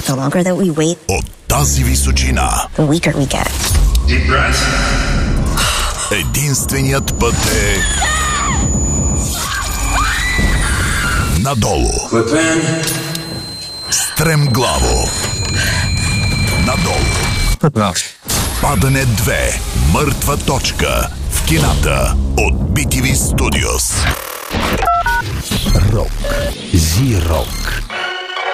The longer that we wait, от тази височина, the weaker we get. Deep breath. единственият път е надолу. Clip in. Стремглаво. Надолу. Падане 2. Мъртва точка. В кината от BTV Studios. Рок. Зи-рок.